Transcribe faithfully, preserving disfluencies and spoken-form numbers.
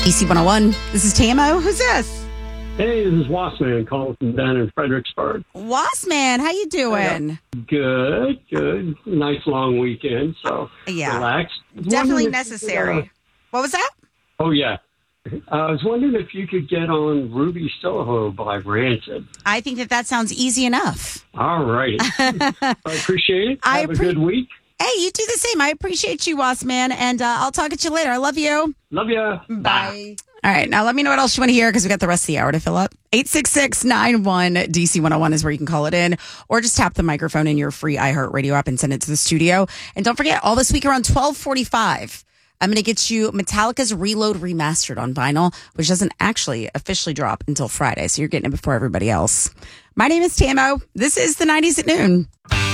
D C one oh one. This is T M O. Who's this? Hey, this is Wassman calling from down in Fredericksburg. Wassman, how you doing? Good, good. Nice long weekend, so yeah. relax. Definitely necessary. Could, uh, what was that? Oh, yeah. I was wondering if you could get on Ruby Soho by Rancid. I think that that sounds easy enough. All right. I appreciate it. I Have appre- a good week. Hey, you do the same. I appreciate you, Wassman, and uh, I'll talk at you later. I love you. Love you. Bye. Bye. All right, now let me know what else you want to hear because we got the rest of the hour to fill up. eight six six, nine one, D C one oh one is where you can call it in, or just tap the microphone in your free iHeartRadio app and send it to the studio. And don't forget, all this week around twelve forty-five, I'm going to get you Metallica's Reload Remastered on vinyl, which doesn't actually officially drop until Friday, so you're getting it before everybody else. My name is T M O. This is the nineties at noon.